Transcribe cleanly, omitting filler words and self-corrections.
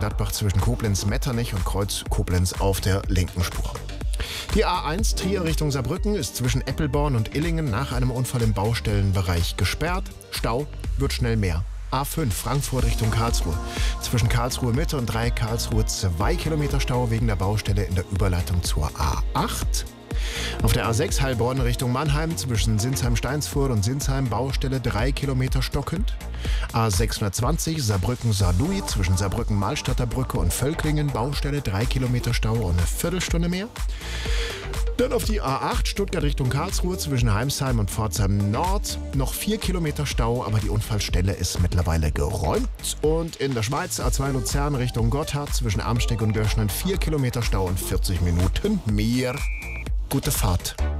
Mönchengladbach zwischen Koblenz-Metternich und Kreuz Koblenz auf der linken Spur. Die A1 Trier Richtung Saarbrücken ist zwischen Eppelborn und Illingen nach einem Unfall im Baustellenbereich gesperrt. Stau wird schnell mehr. A5 Frankfurt Richtung Karlsruhe. Zwischen Karlsruhe Mitte und Dreieck Karlsruhe 2 Kilometer Stau wegen der Baustelle in der Überleitung zur A8. Auf der A6 Heilbronn Richtung Mannheim zwischen Sinsheim-Steinsfurt und Sinsheim Baustelle 3 Kilometer stockend. A620 Saarbrücken-Saarlouis zwischen Saarbrücken-Malstadter Brücke und Völklingen Baustelle 3 Kilometer Stau und eine Viertelstunde mehr. Dann auf die A8 Stuttgart Richtung Karlsruhe zwischen Heimsheim und Pforzheim Nord. Noch 4 Kilometer Stau, aber die Unfallstelle ist mittlerweile geräumt. Und in der Schweiz A2 Luzern Richtung Gotthard zwischen Amsteeg und Göschnen 4 Kilometer Stau und 40 Minuten mehr. Gute Fahrt.